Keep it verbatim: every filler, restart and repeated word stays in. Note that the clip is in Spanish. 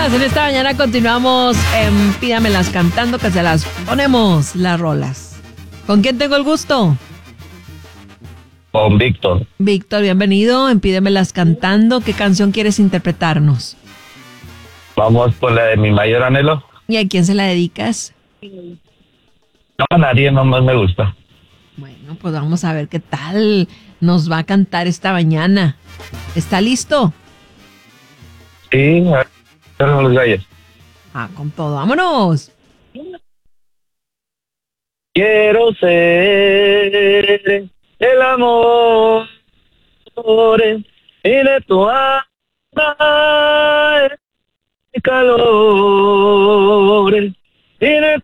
más. En esta mañana continuamos en Pídamelas cantando, que se las ponemos las rolas. ¿Con quién tengo el gusto? Con Víctor. Víctor, bienvenido en Pídemelas cantando. ¿Qué canción quieres interpretarnos? Vamos por la de Mi Mayor Anhelo. ¿Y a quién se la dedicas? No, a nadie, nomás me gusta. Bueno, pues vamos a ver qué tal nos va a cantar esta mañana. ¿Está listo? Sí, a ver, los gallos. Ah, con todo. ¡Vámonos! Quiero ser el amor y de tu alma el calor y de